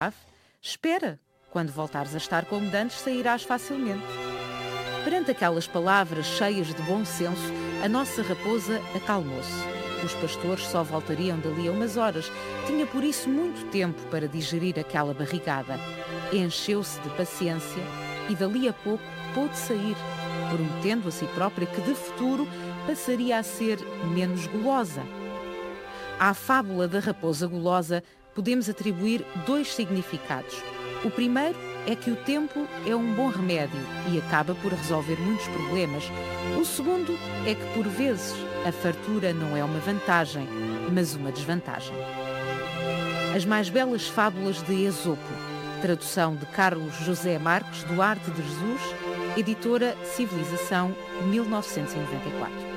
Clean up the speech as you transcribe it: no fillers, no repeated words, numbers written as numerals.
espera, quando voltares a estar como dantes, sairás facilmente. Perante aquelas palavras cheias de bom senso, a nossa raposa acalmou-se. Os pastores só voltariam dali a umas horas. Tinha por isso muito tempo para digerir aquela barrigada. Encheu-se de paciência e dali a pouco pôde sair, prometendo a si própria que de futuro passaria a ser menos gulosa. À fábula da raposa gulosa podemos atribuir 2 significados. O primeiro é que o tempo é um bom remédio e acaba por resolver muitos problemas. O segundo é que, por vezes, a fartura não é uma vantagem, mas uma desvantagem. As mais belas fábulas de Esopo, tradução de Carlos José Marques, do Arte de Jesus, editora Civilização, 1994.